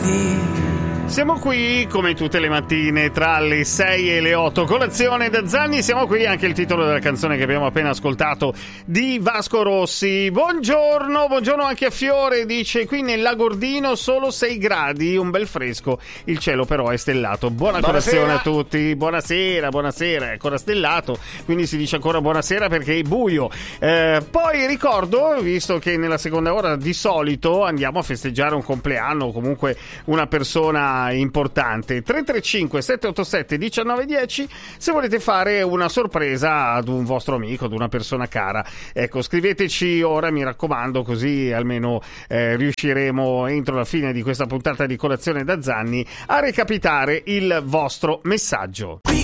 Siamo qui come tutte le mattine tra le 6 e le 8, colazione da Zanni. Siamo qui, anche il titolo della canzone che abbiamo appena ascoltato di Vasco Rossi. Buongiorno anche a Fiore, dice qui nel Lagordino solo 6 gradi, un bel fresco, il cielo però è stellato. Buona colazione a tutti, buonasera, è ancora stellato, quindi si dice ancora buonasera perché è buio. Poi ricordo, visto che nella seconda ora di solito andiamo a festeggiare un compleanno o comunque una persona importante, 335 787 1910 se volete fare una sorpresa ad un vostro amico, ad una persona cara. Ecco, scriveteci ora, mi raccomando, così almeno riusciremo entro la fine di questa puntata di Colazione da Zanni a recapitare il vostro messaggio.